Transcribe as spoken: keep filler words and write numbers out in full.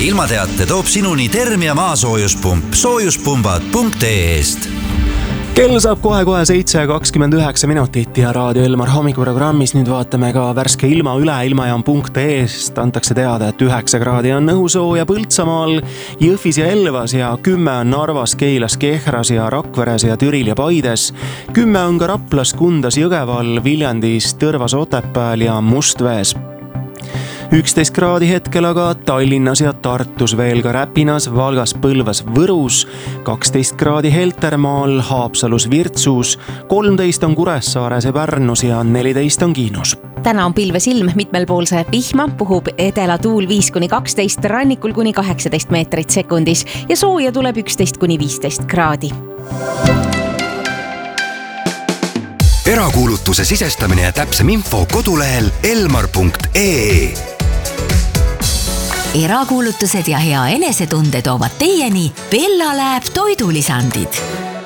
ilmateate toob sinuni Termia maasoojuspump soojuspumbad punkt ee-st. Kell saab kohe-kohe seitse kakskümmend üheksa minutit ja Raadio Elmar hommikuprogrammis nüüd vaatame ka värske ilma üle ilmajaam punkt ee-st. Antakse teada, et üheksa kraadi on õhusooja Põltsamaal, Jõhvis ja Elvas ja kümme on Narvas, Keilas, Kehras ja Rakveres ja Türil ja Paides. Kümme on ka Raplas, Kundas, Jõgeval, Viljandis, Tõrvas, Otepääl ja Mustvees. üksteist kraadi hetkel aga Tallinnas ja Tartus, veel ka Räpinas, Valgas, Põlvas, Võrus, kaksteist kraadi Heltermaal, Haapsalus, Virtsus, kolmteist on Kuressaares ja Pärnus ja neliteist on Kiinus. Täna on pilves ilm, mitmelpoolse vihma, puhub edelatuul viis kuni kaksteist, rannikul kuni kaheksateist meetrit sekundis ja sooja tuleb üksteist kuni viisteist kraadi. Erakuulutuse sisestamine ja täpsem info kodulehel elmar punkt ee. Erakuulutused ja hea enesetunde toovad teieni Bella Lab toidulisandid.